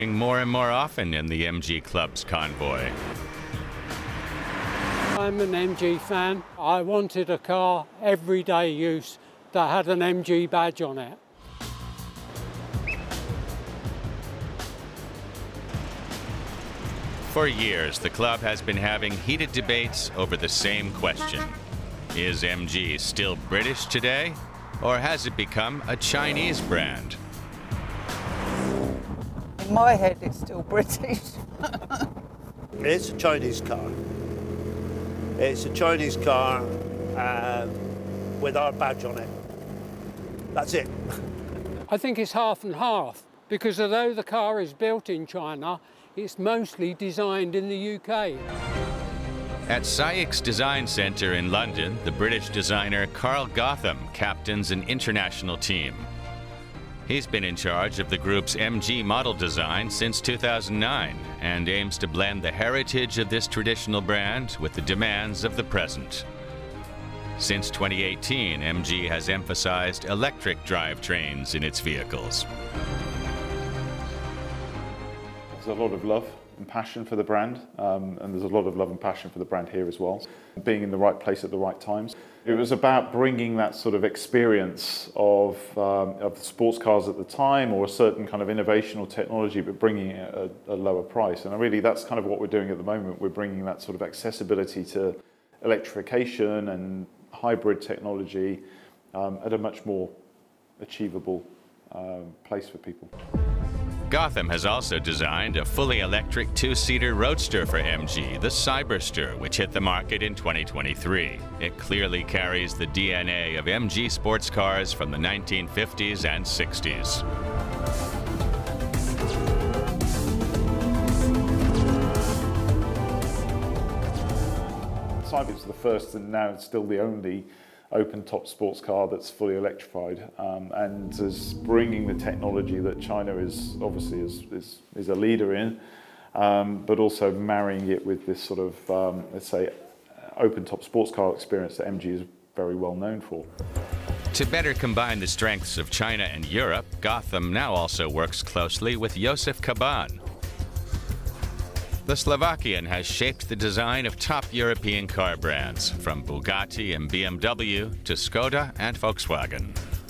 more and more often in the MG Club's convoy. I'm an MG fan. I wanted a car, everyday use, that had an MG badge on it. For years, the club has been having heated debates over the same question. Is MG still British today, or has it become a Chinese brand? In my head, it's still British. It's a Chinese car. It's a Chinese car with our badge on it. That's it. I think it's half and half, because although the car is built in China, it's mostly designed in the UK. At SAIC's Design Centre in London, the British designer Carl Gotham captains an international team. He's been in charge of the group's MG model design since 2009 and aims to blend the heritage of this traditional brand with the demands of the present. Since 2018, MG has emphasized electric drivetrains in its vehicles. There's a lot of love and passion for the brand, and there's a lot of love and passion for the brand here as well. Being in the right place at the right times. It was about bringing that sort of experience of the sports cars at the time, or a certain kind of innovation or technology, but bringing it at a lower price. And really that's kind of what we're doing at the moment. We're bringing that sort of accessibility to electrification and hybrid technology at a much more achievable place for people. Gotham has also designed a fully electric two-seater roadster for MG, the Cyberster, which hit the market in 2023. It clearly carries the DNA of MG sports cars from the 1950s and 60s. Cyber is the first and now it's still the only open-top sports car that's fully electrified, and is bringing the technology that China is obviously is a leader in, but also marrying it with this sort of let's say open-top sports car experience that MG is very well known for. To better combine the strengths of China and Europe, Gotham now also works closely with Josef Kaban. The Slovakian has shaped the design of top European car brands, from Bugatti and BMW to Skoda and Volkswagen.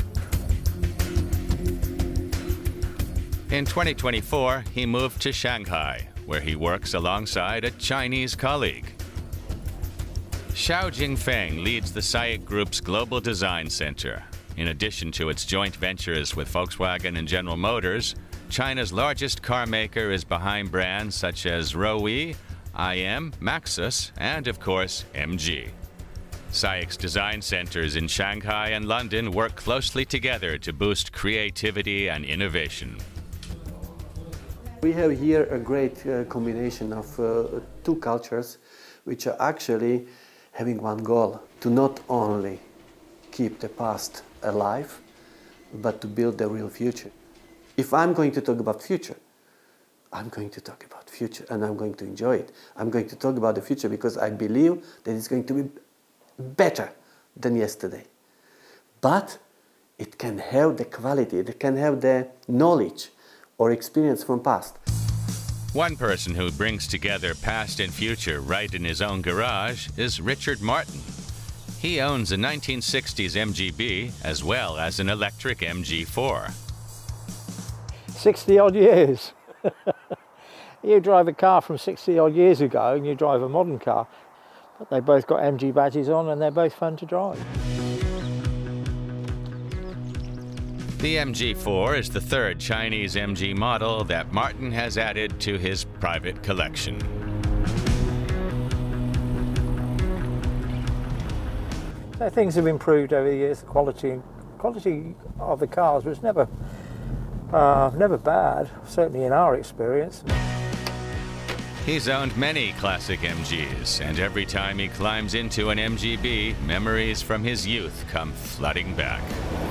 In 2024, he moved to Shanghai, where he works alongside a Chinese colleague. Xiao Jingfeng leads the SAIC Group's Global Design Center. In addition to its joint ventures with Volkswagen and General Motors, China's largest car maker is behind brands such as Roewe, IM, Maxus, and of course, MG. SAIC's design centers in Shanghai and London work closely together to boost creativity and innovation. We have here a great combination of two cultures which are actually having one goal, to not only keep the past alive, but to build the real future. If I'm going to talk about future, I'm going to talk about future and I'm going to enjoy it. I'm going to talk about the future because I believe that it's going to be better than yesterday. But it can have the quality, it can have the knowledge or experience from past. One person who brings together past and future right in his own garage is Richard Martin. He owns a 1960s MGB as well as an electric MG4. 60 odd years. You drive a car from 60 odd years ago and you drive a modern car, but they both got MG badges on and they're both fun to drive. The MG4 is the third Chinese MG model that Martin has added to his private collection. So things have improved over the years. The quality of the cars was never bad, certainly in our experience. He's owned many classic MGs, and every time he climbs into an MGB, memories from his youth come flooding back.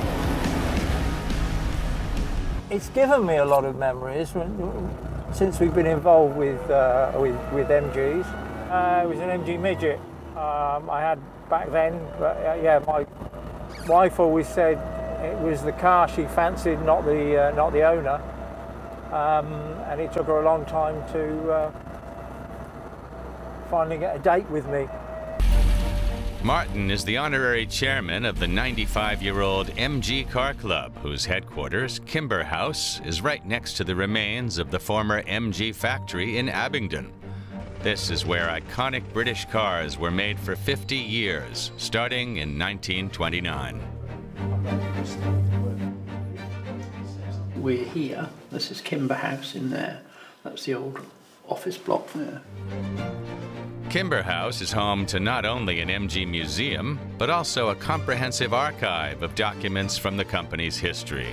It's given me a lot of memories since we've been involved with MGs. It was an MG midget I had back then, but yeah, my wife always said it was the car she fancied, not the owner. and it took her a long time to finally get a date with me. Martin is the honorary chairman of the 95-year-old MG Car Club, whose headquarters, Kimber House, is right next to the remains of the former MG factory in Abingdon. This is where iconic British cars were made for 50 years, starting in 1929. We're here. This is Kimber House in there. That's the old office block there. Kimber House is home to not only an MG museum, but also a comprehensive archive of documents from the company's history.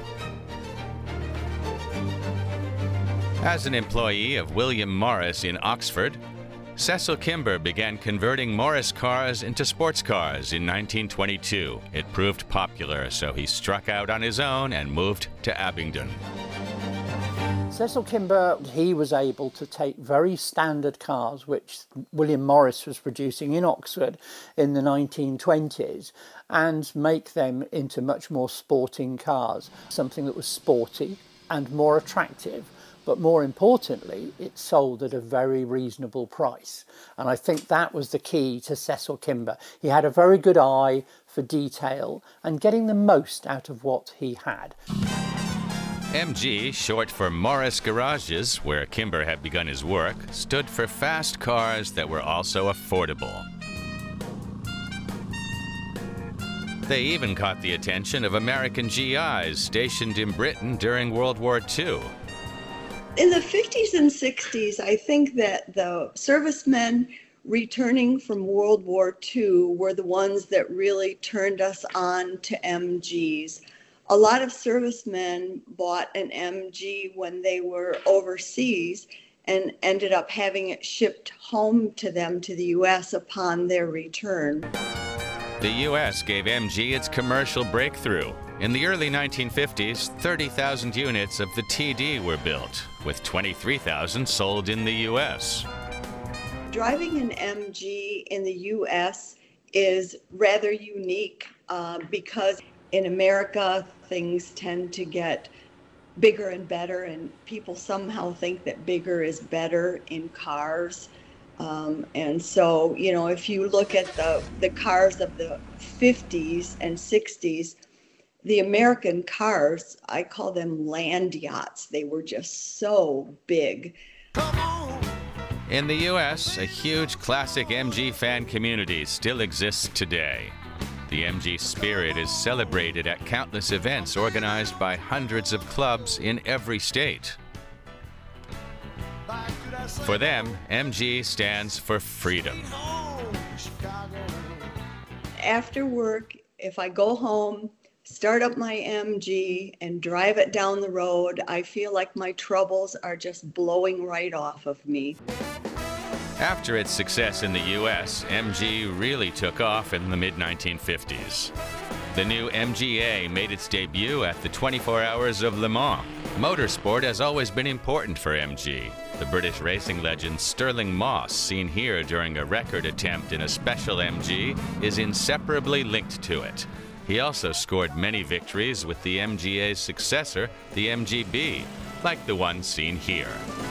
As an employee of William Morris in Oxford, Cecil Kimber began converting Morris cars into sports cars in 1922. It proved popular, so he struck out on his own and moved to Abingdon. Cecil Kimber, he was able to take very standard cars, which William Morris was producing in Oxford in the 1920s, and make them into much more sporting cars, something that was sporty and more attractive. But more importantly, it sold at a very reasonable price. And I think that was the key to Cecil Kimber. He had a very good eye for detail and getting the most out of what he had. MG, short for Morris Garages, where Kimber had begun his work, stood for fast cars that were also affordable. They even caught the attention of American GIs stationed in Britain during World War II. In the 50s and 60s, I think that the servicemen returning from World War II were the ones that really turned us on to MGs. A lot of servicemen bought an MG when they were overseas and ended up having it shipped home to them to the U.S. upon their return. The U.S. gave MG its commercial breakthrough. In the early 1950s, 30,000 units of the TD were built, with 23,000 sold in the U.S. Driving an MG in the U.S. is rather unique because in America, things tend to get bigger and better, and people somehow think that bigger is better in cars. And so, you know, if you look at the cars of the 50s and 60s, the American cars, I call them land yachts. They were just so big. In the U.S., a huge classic MG fan community still exists today. The MG spirit is celebrated at countless events organized by hundreds of clubs in every state. For them, MG stands for freedom. After work, if I go home, start up my MG and drive it down the road, I feel like my troubles are just blowing right off of me. After its success in the U.S., MG really took off in the mid-1950s. The new MGA made its debut at the 24 Hours of Le Mans. Motorsport has always been important for MG. The British racing legend Stirling Moss, seen here during a record attempt in a special MG, is inseparably linked to it. He also scored many victories with the MGA's successor, the MGB, like the one seen here.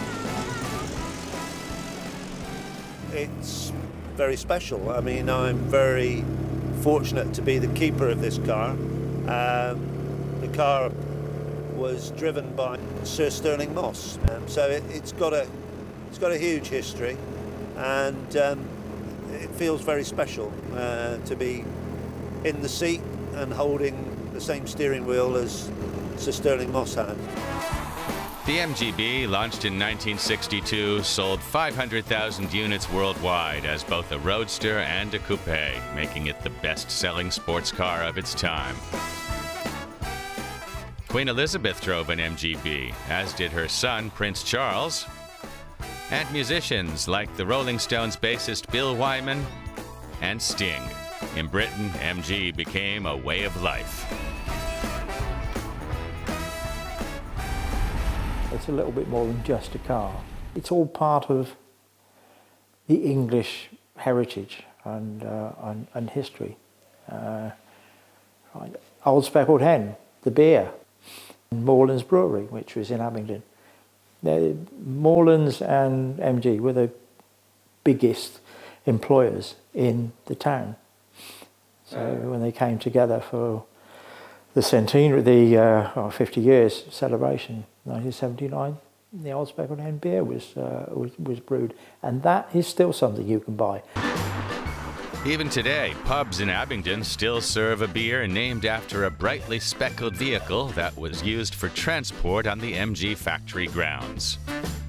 It's very special. I mean, I'm very fortunate to be the keeper of this car. The car was driven by Sir Stirling Moss, so it's got a huge history, and it feels very special to be in the seat and holding the same steering wheel as Sir Stirling Moss had. The MGB, launched in 1962, sold 500,000 units worldwide as both a roadster and a coupe, making it the best-selling sports car of its time. Queen Elizabeth drove an MGB, as did her son, Prince Charles, and musicians like the Rolling Stones bassist Bill Wyman and Sting. In Britain, MG became a way of life. It's a little bit more than just a car. It's all part of the English heritage and history. Old Speckled Hen, the beer, Moreland's Brewery, which was in Abingdon, Moorlands and MG were the biggest employers in the town. So when they came together for the centenary, the 50 years celebration, 1979, the Old Speckled Hen beer was brewed, and that is still something you can buy. Even today, pubs in Abingdon still serve a beer named after a brightly speckled vehicle that was used for transport on the MG factory grounds.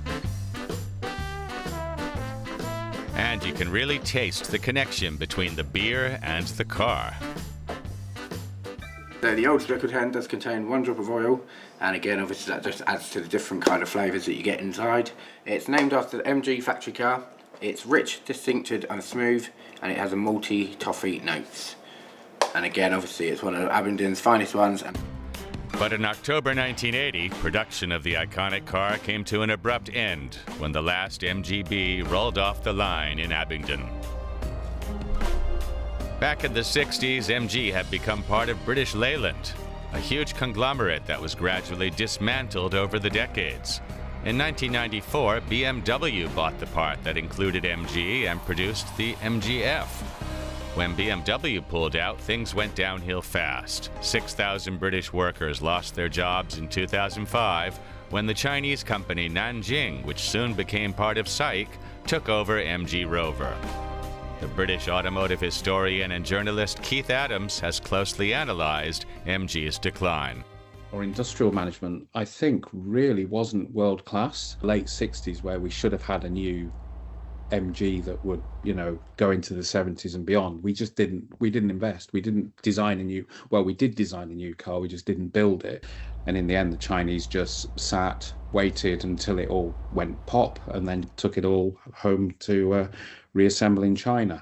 And you can really taste the connection between the beer and the car. So the Old Speckled Hen does contain 1 drop of oil, and again obviously that just adds to the different kind of flavours that you get inside. It's named after the MG factory car. It's rich, distincted and smooth, and it has a malty toffee notes. And again obviously it's one of Abingdon's finest ones. But in October 1980, production of the iconic car came to an abrupt end when the last MGB rolled off the line in Abingdon. Back in the 60s, MG had become part of British Leyland, a huge conglomerate that was gradually dismantled over the decades. In 1994, BMW bought the part that included MG and produced the MGF. When BMW pulled out, things went downhill fast. 6,000 British workers lost their jobs in 2005 when the Chinese company Nanjing, which soon became part of SAIC, took over MG Rover. The British automotive historian and journalist Keith Adams has closely analyzed MG's decline. Our industrial management, I think, really wasn't world class. Late 60s, where we should have had a new MG that would, go into the 70s and beyond. We didn't invest. We didn't design we did design a new car, we just didn't build it. And in the end, the Chinese just sat, waited until it all went pop, and then took it all home to reassemble in China.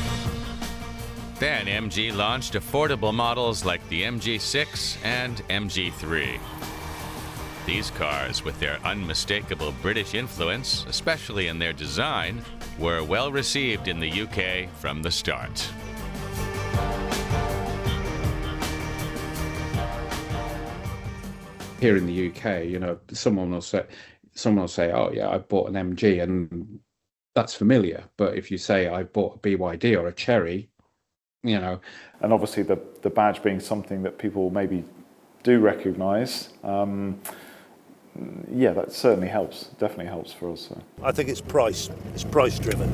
Then MG launched affordable models like the MG6 and MG3. These cars, with their unmistakable British influence, especially in their design, were well received in the UK from the start. Here in the UK, someone will say, "Oh yeah, I bought an MG," and that's familiar. But if you say, "I bought a BYD or a Chery," And obviously the badge being something that people maybe do recognise, yeah, that certainly helps. Definitely helps for us. So. I think it's price. It's price driven.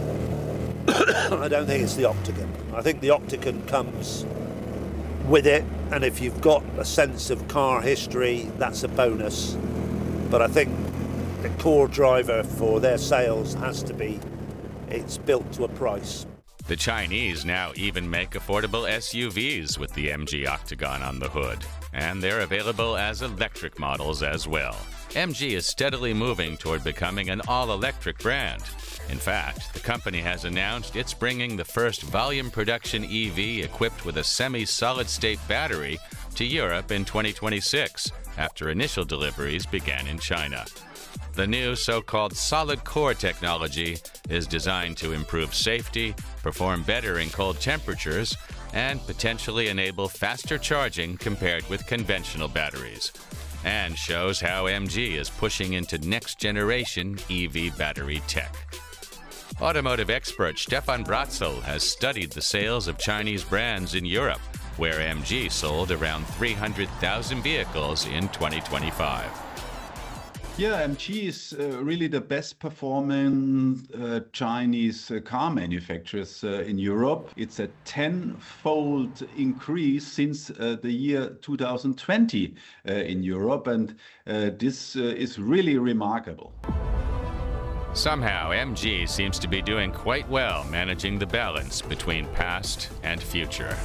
I don't think it's the Octagon. I think the Octagon comes with it, and if you've got a sense of car history, that's a bonus. But I think the core driver for their sales has to be it's built to a price. The Chinese now even make affordable SUVs with the MG Octagon on the hood, and they're available as electric models as well. MG is steadily moving toward becoming an all-electric brand. In fact, the company has announced it's bringing the first volume production EV equipped with a semi-solid-state battery to Europe in 2026, after initial deliveries began in China. The new so-called solid core technology is designed to improve safety, perform better in cold temperatures, and potentially enable faster charging compared with conventional batteries, and shows how MG is pushing into next-generation EV battery tech. Automotive expert Stefan Bratzel has studied the sales of Chinese brands in Europe, where MG sold around 300,000 vehicles in 2025. Yeah, MG is really the best performing Chinese car manufacturers in Europe. It's a 10-fold increase since the year 2020 in Europe, and this is really remarkable. Somehow, MG seems to be doing quite well managing the balance between past and future.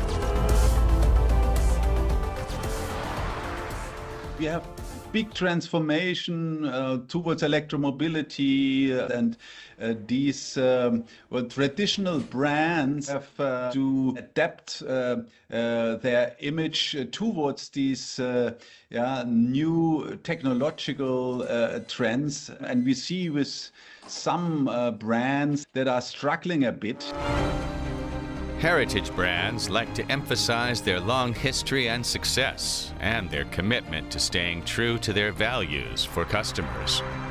We have big transformation towards electromobility, and these traditional brands have to adapt their image towards these new technological trends, and we see with some brands that are struggling a bit. Heritage brands like to emphasize their long history and success and their commitment to staying true to their values for customers.